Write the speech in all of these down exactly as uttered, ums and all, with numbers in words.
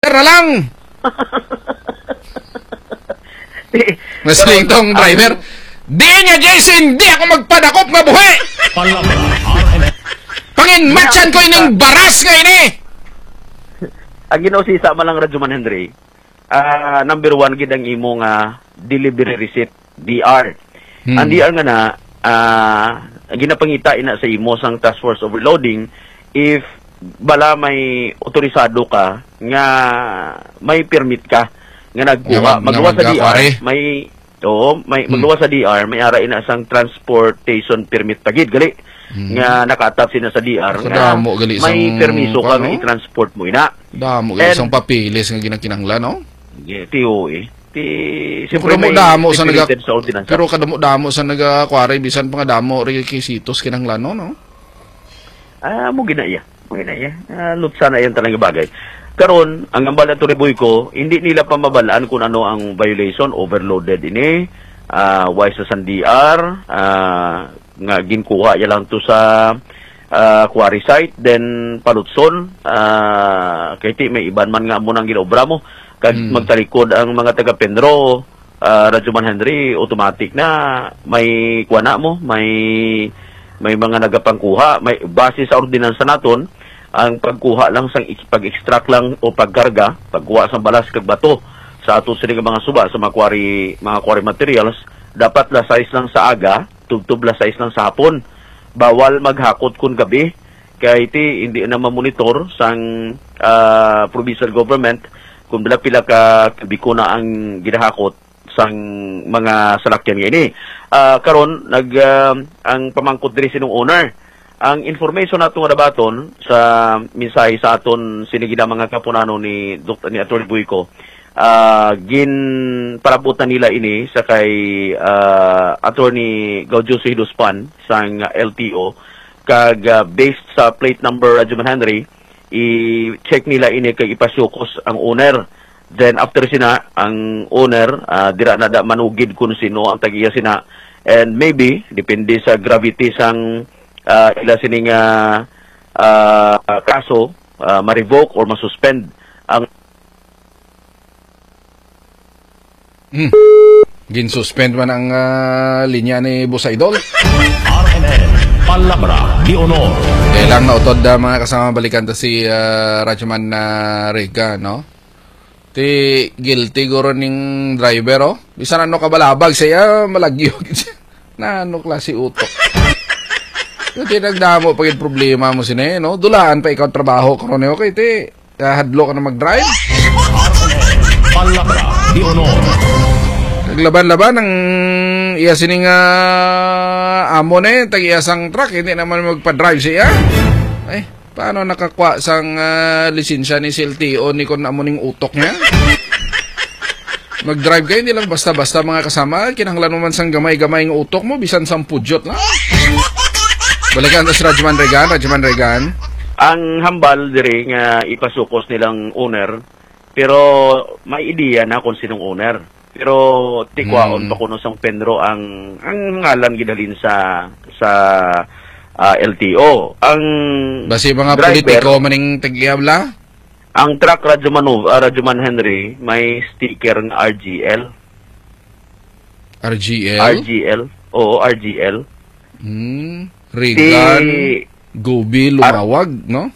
driver na lang. Masling tong driver. Di nga, Jason, di ako magpadakop nga buhay. Pangin, matchan ko ining baras nga ini. Ang ginausisa man lang Rajuman Henry, uh, number one, gidang imo nga delivery receipt, D R. Hmm. Ang D R nga na, uh, ginapangita ina sa imo sang task force overloading if bala may otorisado ka nga may permit ka nga nagkuha magluwa sa D R may oo may hmm. magluwa sa D R may ara ina sang transportation permit pagid gali hmm. nga naka-attach sina sa D R nga may isang, permiso ka ano? Nga i-transport mo ina damo gali isang papilis nga ginakinahanglan no tiyo eh ti siyempre may damo sa naga pero kadamo damo sa naga kware bisan pa nga damo requisitos kinahanglan no no ah mo ginaya mo ginaya uh, lutsa na yan talaga bagay karon ang ambala to riboy ko hindi nila pa mabalaan kung ano ang violation overloaded ini uh, wise sa D R uh, nga ginkuha ya lang to sa uh, quarry site then palutson uh, kay ti may iban man nga mo nang ginobra mo kag hmm. magtalikod ang mga taga Pendro uh, Rajuman Henry automatic na may kuana mo may may mga nagapangkuha may base sa ordinansa naton ang pagkuha lang sang pag-extract lang o pagkarga pagkuha sang balas kag bato sa ato sini mga suba sa mga quarry mga quarry materials dapat la size lang sa aga tubtub la size lang sa hapon bawal maghakot kun gabi kay iti hindi na ma-monitor sang uh, provincial government kung bila pila ka biko na ang ginahakot sang mga salakyan nga ini. Uh, karon nag uh, ang pamangkot diri sinong owner. Ang information nato nga dabaton sa mensahe sa aton sinigida mga kapunano ni Doktor ni Attorney Buiko. Uh, gin parabutan nila ini sa kay uh, Attorney Gaudio Hiduspan sang L T O kag uh, based sa plate number Rajuman Henry i-check nila ini kay ipasyukos ang owner. Then after sina ang owner uh, dira na da manugid kung sino ang tagiya sina and maybe depende sa gravity sang uh, ila sining uh, uh, kaso uh, ma-revoke or ma-suspend ang hmm. Gin-suspend man ang uh, linya ni Boss Idol. R N N Palabra di Honor. Kailang na utod uh, mga kasama balikan ta si uh, Rajuman na uh, Rega, no? Ti guilty guro ning driver, oh. Bisan ano kabalabag siya, malagyo. Na ano klase utok. Ti nagdamo pagid problema mo sine, no? Dulaan pa ikaw trabaho karon eh, okay, ti. Hadlo ka na mag-drive. Palabra di Honor. Naglaban-laban ang iya sining uh, amo na tag iyasang truck, hindi naman magpa-drive siya. Ay, paano nakakuha sang uh, lisensya ni L T O ni kon amo ning utok niya? Mag-drive kayo, hindi lang basta-basta mga kasama. Kinahanglan mo man sang gamay-gamay ng utok mo, bisan sang pudyot na. Balikan sa si Rajuman Regan, Rajuman Regan. Ang hambal diri nga ipasukos nilang owner, pero may ideya na kung sinong owner. Pero tikwaon hmm. pa kuno sang Pendro ang ang ngalan gidalin sa sa uh, L T O. Ang basi mga driver, politiko maning tagiyabla. Ang truck Rajuman uh, Rajuman Henry may sticker ng R G L. R G L? R G L. Oo, R G L. Hmm. Regan si... Gobi lumawag, Ar no?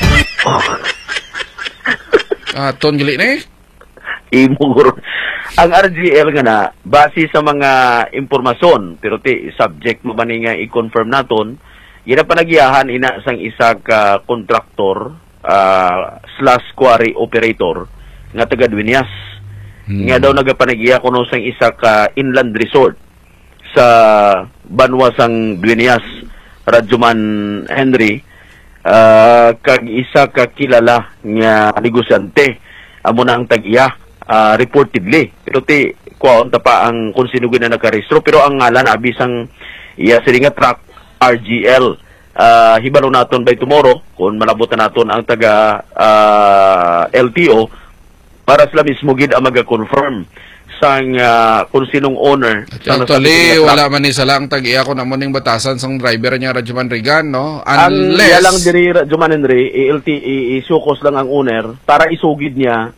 Ah, ton gali na eh. Imur. Ang R G L nga na, base sa mga impormasyon, pero ti, subject mo ba nga i-confirm naton, yun ang panagyahan ina sang isa ka kontraktor uh, slash quarry operator nga taga Dueñas. Hmm. Nga daw nagapanagya kuno sang isa ka inland resort sa banwa sang Dueñas, Rajuman Henry, uh, kag isa ka kilala nga negosyante, amo na ang tag-iya. Uh, reportedly. Pero ti, kuwaon ta pa ang kung sino na nakarehistro. Pero ang ngalan, abis ang iya sila nga truck, R G L. Uh, hibalo naton by tomorrow, kung malabutan naton ang taga uh, L T O, para sila mismo gid ang mag-confirm sang uh, kung sinong owner. Actually, wala man ni sala ang tag-iya ko naman ng batasan sang driver niya, Rajuman Regan, no? Unless... Ang lang diri, Rajuman Henry, i-L T, i-sukos lang ang owner para isugid niya